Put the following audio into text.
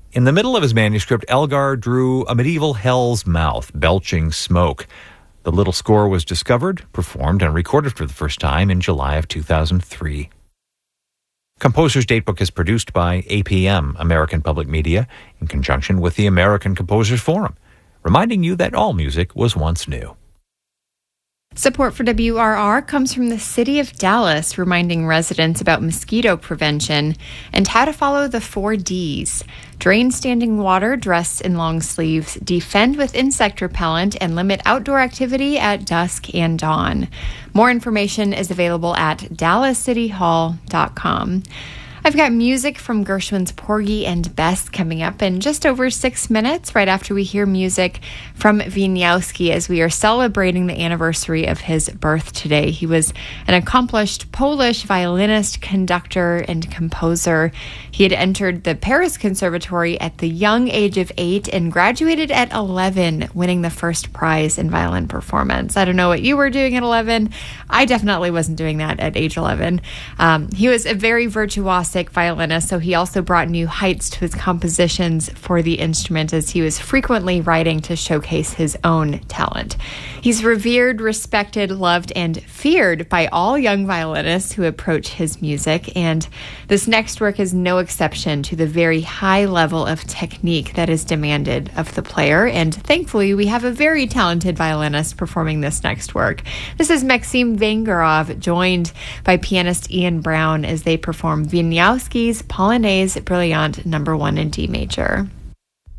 In the middle of his manuscript, Elgar drew a medieval hell's mouth, belching smoke. The little score was discovered, performed, and recorded for the first time in July of 2003. Composer's Datebook is produced by APM, American Public Media, in conjunction with the American Composers Forum, reminding you that all music was once new. Support for WRR comes from the City of Dallas, reminding residents about mosquito prevention and how to follow the 4 Ds. Drain standing water, dress in long sleeves, defend with insect repellent, and limit outdoor activity at dusk and dawn. More information is available at dallascityhall.com. I've got music from Gershwin's Porgy and Bess coming up in just over 6 minutes, right after we hear music from Wieniawski as we are celebrating the anniversary of his birth today. He was an accomplished Polish violinist, conductor, and composer. He had entered the Paris Conservatory at the young age of 8 and graduated at 11, winning the first prize in violin performance. I don't know what you were doing at 11. I definitely wasn't doing that at age 11. He was a very virtuosic violinist, so he also brought new heights to his compositions for the instrument as he was frequently writing to showcase his own talent. He's revered, respected, loved, and feared by all young violinists who approach his music, and this next work is no exception to the very high level of technique that is demanded of the player, and thankfully we have a very talented violinist performing this next work. This is Maxim Vengerov, joined by pianist Ian Brown as they perform Wieniawski's Polonaise Brillante No. 1 in D major.